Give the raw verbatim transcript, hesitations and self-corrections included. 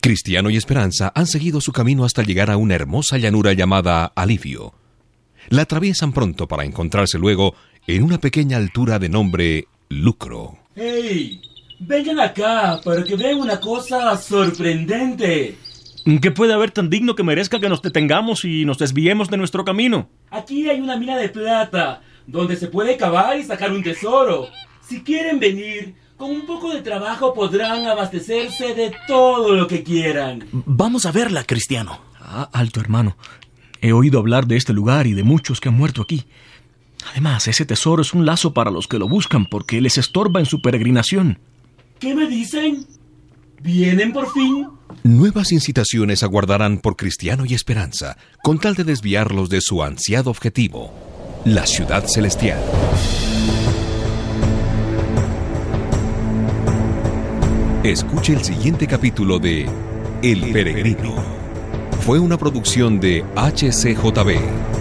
Cristiano y Esperanza han seguido su camino hasta llegar a una hermosa llanura llamada Alivio. La atraviesan pronto para encontrarse luego en una pequeña altura de nombre Lucro. ¡Hey! Vengan acá para que vean una cosa sorprendente. ¿Qué puede haber tan digno que merezca que nos detengamos y nos desviemos de nuestro camino? Aquí hay una mina de plata, donde se puede cavar y sacar un tesoro. Si quieren venir, con un poco de trabajo podrán abastecerse de todo lo que quieran. Vamos a verla, Cristiano. Ah, alto, hermano. He oído hablar de este lugar y de muchos que han muerto aquí. Además, ese tesoro es un lazo para los que lo buscan porque les estorba en su peregrinación. ¿Qué me dicen? ¿Vienen por fin? Nuevas incitaciones aguardarán por Cristiano y Esperanza, con tal de desviarlos de su ansiado objetivo, la ciudad celestial. Escuche el siguiente capítulo de El Peregrino. Fue una producción de H C J B.